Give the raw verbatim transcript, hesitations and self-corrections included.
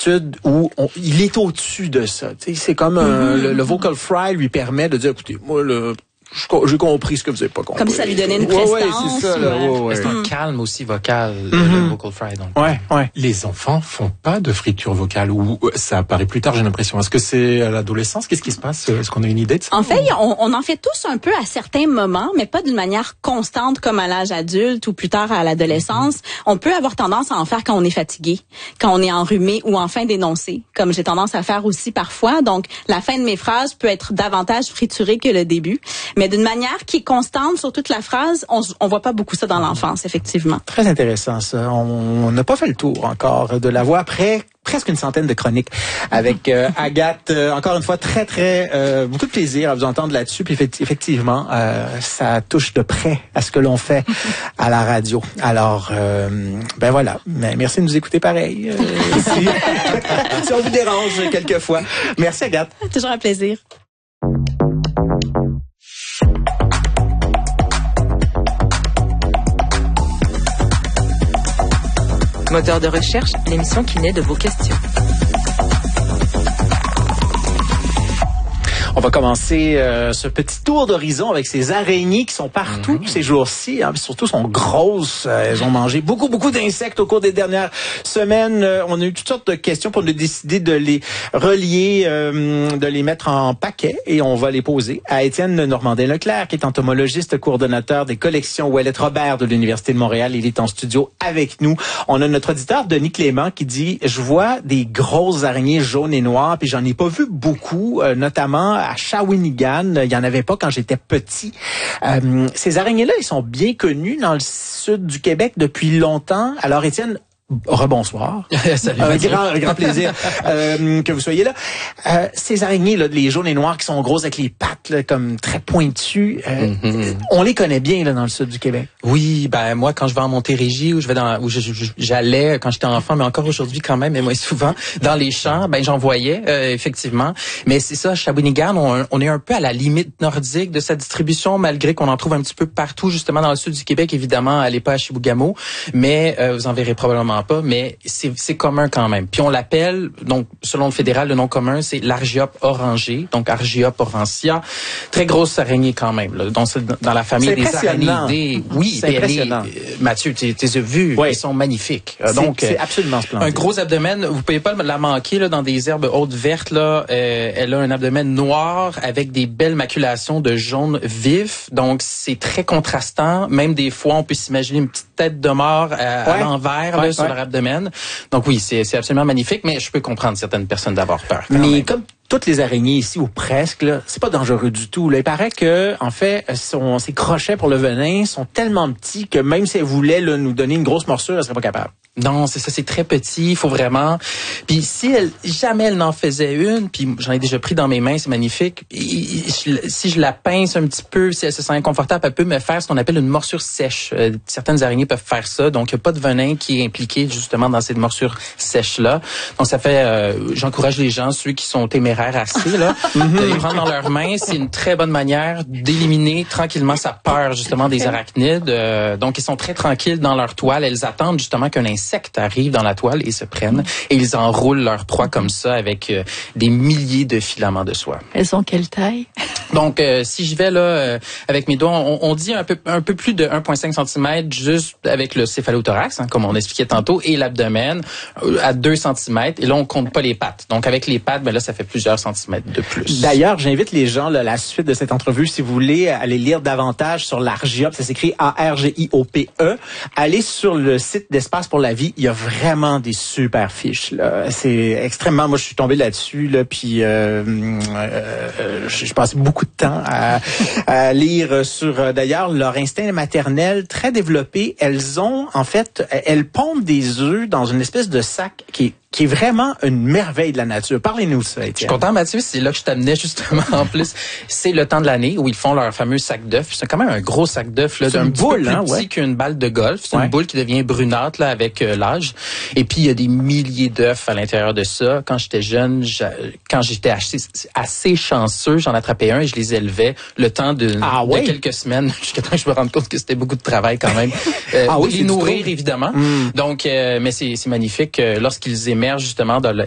attitude où on, il est au-dessus de ça. Tu sais, c'est comme un, mm-hmm. le, le vocal fry lui permet de dire, écoutez, moi, le j'ai compris ce que vous n'avez pas compris. Comme ça lui donnait une prestance. Ouais, ouais, c'est ça. Là, ouais, ouais. C'est un calme aussi vocal, mm-hmm. le vocal fry. Donc. Ouais, ouais. Les enfants font pas de friture vocale ou ça apparaît plus tard, j'ai l'impression. Est-ce que c'est à l'adolescence? Qu'est-ce qui se passe? Est-ce qu'on a une idée de ça? En fait, on, on en fait tous un peu à certains moments, mais pas d'une manière constante comme à l'âge adulte ou plus tard à l'adolescence. Mm-hmm. On peut avoir tendance à en faire quand on est fatigué, quand on est enrhumé ou en fin d'énoncé, comme j'ai tendance à faire aussi parfois. Donc, la fin de mes phrases peut être davantage friturée que le début, mais d'une manière qui est constante sur toute la phrase, on on voit pas beaucoup ça dans l'enfance, effectivement. Très intéressant, ça. On n'a pas fait le tour encore de la voix après presque une centaine de chroniques avec euh, Agathe. Euh, encore une fois, très, très, euh, beaucoup de plaisir à vous entendre là-dessus. Puis effectivement, euh, ça touche de près à ce que l'on fait à la radio. Alors, euh, ben voilà. Mais merci de nous écouter pareil. Euh, si, si on vous dérange quelquefois. Merci Agathe. Toujours un plaisir. Moteur de recherche, l'émission qui naît de vos questions. On va commencer euh, ce petit tour d'horizon avec ces araignées qui sont partout mmh. ces jours-ci. Hein, surtout, sont grosses. Euh, elles ont mangé beaucoup, beaucoup d'insectes au cours des dernières semaines. Euh, on a eu toutes sortes de questions pour nous décider de les relier, euh, de les mettre en paquet et on va les poser à Étienne Normandin-Leclerc, qui est entomologiste, coordonnateur des collections Ouellette Robert de l'Université de Montréal. Il est en studio avec nous. On a notre auditeur, Denis Clément, qui dit « Je vois des grosses araignées jaunes et noires, puis j'en ai pas vu beaucoup, euh, notamment à Shawinigan. Il y en avait pas quand j'étais petit. Euh, ces araignées-là, ils sont bien connus dans le sud du Québec depuis longtemps. Alors, Étienne, rebonsoir. Salut. Un grand, grand plaisir euh, que vous soyez là. Euh, ces araignées, là, les jaunes et noirs qui sont grosses avec les pattes là, comme très pointues, euh, mm-hmm. on les connaît bien là dans le sud du Québec. Oui, ben moi quand je vais en Montérégie ou je vais dans où je, je, j'allais quand j'étais enfant, mais encore aujourd'hui quand même, et moi souvent dans les champs, ben j'en voyais euh, effectivement. Mais c'est ça, Shawinigan, on, on est un peu à la limite nordique de sa distribution, malgré qu'on en trouve un petit peu partout, justement dans le sud du Québec. Évidemment, allez pas à Chibougamau, mais euh, vous en verrez probablement pas, mais c'est, c'est commun quand même. Puis on l'appelle, donc selon le fédéral, le nom commun, c'est l'Argiope orangé, donc Argiope orantia. Très grosse araignée quand même, là. Donc c'est dans la famille des araignées. Oui, c'est impressionnant. Les, euh, Mathieu, tu les as vus, oui. Ils sont magnifiques. C'est, donc c'est absolument splendide. Un gros abdomen, vous pouvez pas la manquer là dans des herbes hautes vertes là. Euh, elle a un abdomen noir avec des belles maculations de jaune vif, donc c'est très contrastant. Même des fois, on peut s'imaginer une petite tête de mort à, ouais. à l'envers ouais, là, ouais. sur leur abdomen. Donc oui, c'est, c'est absolument magnifique, mais je peux comprendre certaines personnes d'avoir peur. Mais même. Comme toutes les araignées ici, ou presque, là, c'est pas dangereux du tout. Là. Il paraît que, en fait, son, ses crochets pour le venin sont tellement petits que même si elle voulait là, nous donner une grosse morsure, elle serait pas capable. Non, c'est ça, c'est très petit, il faut vraiment. Puis si elle jamais elle n'en faisait une, puis j'en ai déjà pris dans mes mains, c'est magnifique. Et, si je la pince un petit peu, si elle se sent inconfortable, elle peut me faire ce qu'on appelle une morsure sèche. Euh, certaines araignées peuvent faire ça, donc il n'y a pas de venin qui est impliqué justement dans cette morsure sèche là. Donc ça fait, euh, j'encourage les gens, ceux qui sont téméraires assez là, de les prendre dans leurs mains. C'est une très bonne manière d'éliminer tranquillement sa peur justement des arachnides. Euh, donc ils sont très tranquilles dans leur toile, elles attendent justement qu'un insecte insectes arrivent dans la toile et se prennent et ils enroulent leur proie comme ça avec euh, des milliers de filaments de soie. Elles ont quelle taille? Donc, euh, si je vais là euh, avec mes doigts, on, on dit un peu un peu plus de un virgule cinq centimètres juste avec le céphalothorax, hein, comme on expliquait tantôt, et l'abdomen euh, à deux centimètres. Et là, on compte pas les pattes. Donc, avec les pattes, ben là, ça fait plusieurs centimètres de plus. D'ailleurs, j'invite les gens, là, à la suite de cette entrevue, si vous voulez aller lire davantage sur l'Argiope, ça s'écrit A R G I O P E. Allez sur le site d'Espace pour la vie. Il y a vraiment des super fiches. Là. C'est extrêmement... Moi, je suis tombé là-dessus, là, puis euh, euh, je passe beaucoup de temps à, à lire sur, d'ailleurs, leur instinct maternel très développé. Elles ont, en fait, elles pondent des œufs dans une espèce de sac qui est qui est vraiment une merveille de la nature. Parlez-nous de ça, Étienne. Je suis content, Mathieu. C'est là que je t'amenais, justement, en plus. C'est le temps de l'année où ils font leur fameux sac d'œufs. C'est quand même un gros sac d'œufs, là, c'est d'un une petit boule, peu plus hein, petit ouais. qu'une balle de golf. C'est ouais. une boule qui devient brunâtre, là, avec euh, l'âge. Et puis, il y a des milliers d'œufs à l'intérieur de ça. Quand j'étais jeune, quand j'étais assez, assez chanceux, j'en attrapais un et je les élevais le temps de, ah, de ouais. quelques semaines, jusqu'à temps que je me rende compte que c'était beaucoup de travail quand même. Euh, ah, oui, les nourrir, évidemment. Mm. Donc, euh, mais c'est, c'est magnifique. Euh, lorsqu'ils émergent, justement, dans le